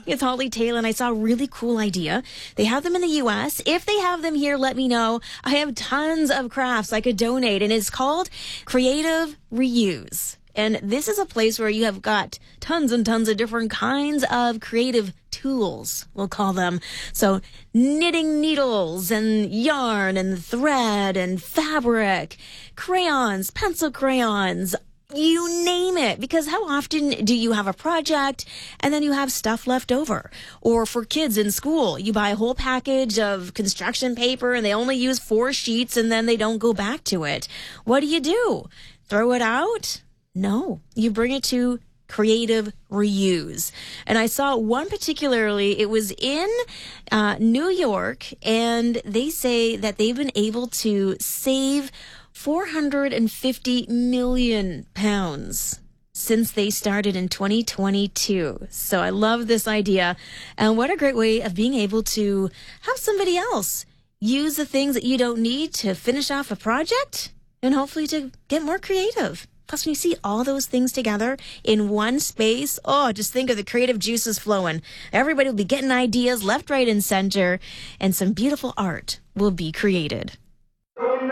It's Holly Taylor, and I saw a really cool idea. They have them in the U.S. If they have them here, let me know. I have tons of crafts I could donate, and it's called Creative Reuse. And this is a place where you have got tons and tons of different kinds of creative tools, we'll call them. So knitting needles and yarn and thread and fabric, crayons, pencil crayons, you name it. Because how often do you have a project and then you have stuff left over? Or for kids in school, you buy a whole package of construction paper and they only use 4 sheets and then they don't go back to it. What do? Throw it out? No, you bring it to Creative Reuse. And I saw one particularly, it was in New York, and they say that they've been able to save 450 million pounds since they started in 2022. So I love this idea. And what a great way of being able to have somebody else use the things that you don't need to finish off a project and hopefully to get more creative. Plus, when you see all those things together in one space, just think of the creative juices flowing. Everybody will be getting ideas left, right, and center, and some beautiful art will be created.